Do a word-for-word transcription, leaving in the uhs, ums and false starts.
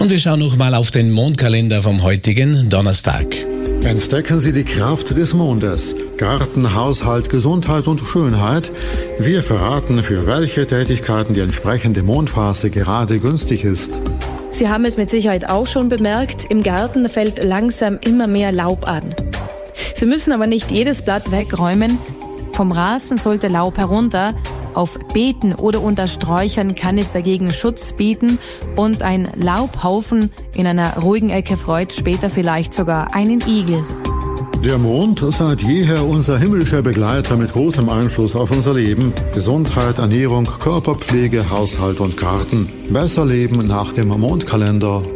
Und wir schauen noch mal auf den Mondkalender vom heutigen Donnerstag. Entdecken Sie die Kraft des Mondes. Garten, Haushalt, Gesundheit und Schönheit. Wir verraten, für welche Tätigkeiten die entsprechende Mondphase gerade günstig ist. Sie haben es mit Sicherheit auch schon bemerkt, im Garten fällt langsam immer mehr Laub an. Sie müssen aber nicht jedes Blatt wegräumen. Vom Rasen sollte Laub herunter. Auf Beeten oder unter Sträuchern kann es dagegen Schutz bieten und ein Laubhaufen in einer ruhigen Ecke freut später vielleicht sogar einen Igel. Der Mond, seit jeher unser himmlischer Begleiter mit großem Einfluss auf unser Leben. Gesundheit, Ernährung, Körperpflege, Haushalt und Garten. Besser leben nach dem Mondkalender.